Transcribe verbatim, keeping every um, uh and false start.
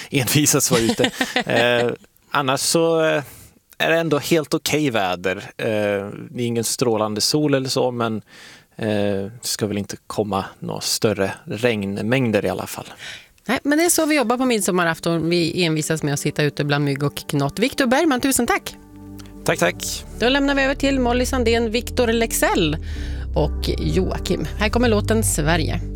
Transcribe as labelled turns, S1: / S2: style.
S1: envisas vara ute. eh, annars så eh, är det ändå helt okej väder. Eh, det är ingen strålande sol eller så, men eh, det ska väl inte komma några större regnmängder i alla fall.
S2: Nej, men det är så vi jobbar på midsommarafton. Vi envisas med att sitta ute bland mygg och knott. Viktor Bergman, tusen tack.
S1: Tack, tack.
S2: Då lämnar vi över till Molly Sandén, Viktor Lexell och Joakim. Här kommer låten Sverige.